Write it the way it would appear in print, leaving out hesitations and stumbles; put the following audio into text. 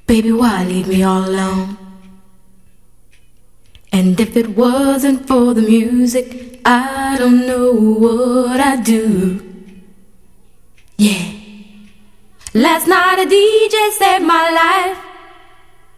Baby, why leave me all alone? And if it wasn't for the music, I don't know what I'd do. Yeah. Last night a DJ saved my life.